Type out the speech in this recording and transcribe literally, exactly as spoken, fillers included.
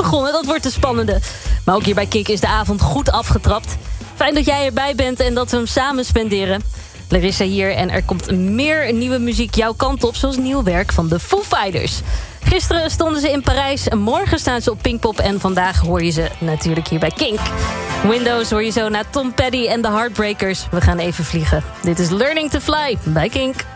begonnen. Dat wordt de spannende. Maar ook hier bij Kink is de avond goed afgetrapt. Fijn dat jij erbij bent en dat we hem samen spenderen. Larissa hier en er komt meer nieuwe muziek jouw kant op, zoals nieuw werk van de Foo Fighters. Gisteren stonden ze in Parijs, morgen staan ze op Pinkpop en vandaag hoor je ze natuurlijk hier bij Kink. Windows hoor je zo naar Tom Petty en de Heartbreakers. We gaan even vliegen. Dit is Learning to Fly bij Kink.